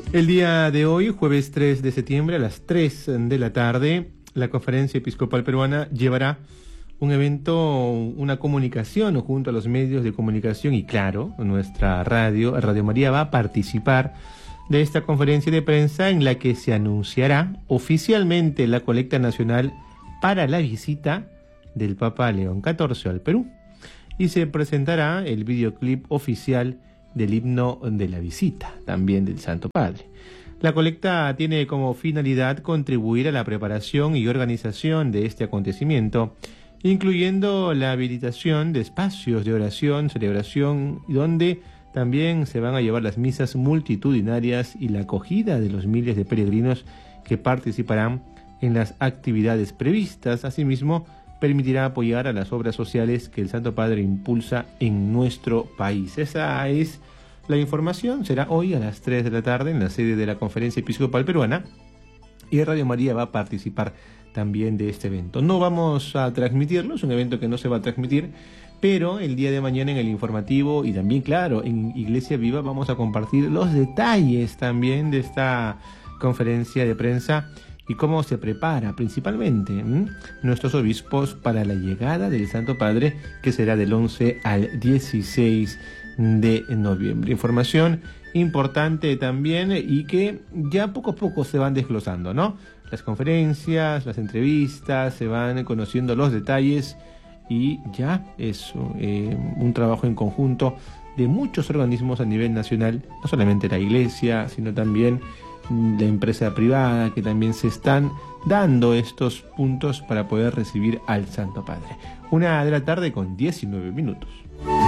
El día de hoy, jueves 3 de septiembre, a las 3 de la tarde, la Conferencia Episcopal Peruana llevará un evento, una comunicación junto a los medios de comunicación y claro, nuestra Radio María va a participar de esta conferencia de prensa en la que se anunciará oficialmente la colecta nacional para la visita del Papa León XIV al Perú y se presentará el videoclip oficial del himno de la visita, también del Santo Padre. La colecta tiene como finalidad contribuir a la preparación y organización de este acontecimiento, incluyendo la habilitación de espacios de oración, celebración, donde también se van a llevar las misas multitudinarias y la acogida de los miles de peregrinos que participarán en las actividades previstas. Asimismo, permitirá apoyar a las obras sociales que el Santo Padre impulsa en nuestro país. Esa es la información. Será hoy a las 3 de la tarde en la sede de la Conferencia Episcopal Peruana y Radio María va a participar también de este evento. No vamos a transmitirlo, es un evento que no se va a transmitir, pero el día de mañana en el informativo y también, claro, en Iglesia Viva vamos a compartir los detalles también de esta conferencia de prensa y cómo se prepara principalmente nuestros obispos para la llegada del Santo Padre, que será del 11 al 16 de noviembre. Información importante también y que ya poco a poco se van desglosando, ¿no? Las conferencias, las entrevistas, se van conociendo los detalles y ya es un trabajo en conjunto de muchos organismos a nivel nacional, no solamente la Iglesia, sino también la empresa privada, que también se están dando estos puntos para poder recibir al Santo Padre. 1 de la tarde con 19 minutos.